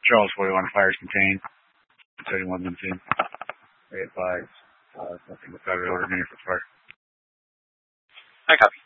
Charles 41, fires contained. 31 Linton. They advise nothing without an order for fire. I copy.